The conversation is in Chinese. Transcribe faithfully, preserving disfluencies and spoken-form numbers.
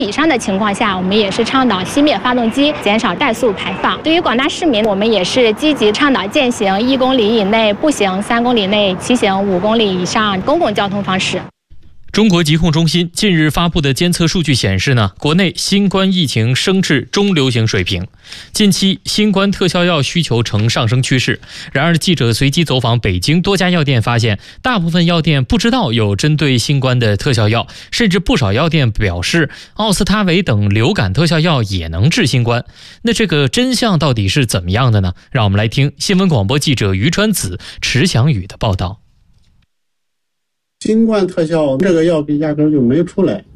以上的情况下，我们也是倡导熄灭发动机，减少怠速排放。对于广大市民，我们也是积极倡导践行一公里以内步行、三公里内骑行、五公里以上公共交通方式。 中国疾控中心近日发布的监测数据显示呢，国内新冠疫情升至中流行水平。近期新冠特效药需求呈上升趋势。然而，记者随机走访北京多家药店，发现大部分药店不知道有针对新冠的特效药，甚至不少药店表示奥司他韦等流感特效药也能治新冠。那这个真相到底是怎么样的呢？让我们来听新闻广播记者于川子、池翔宇的报道。 新冠特效这个药品压根就没出来，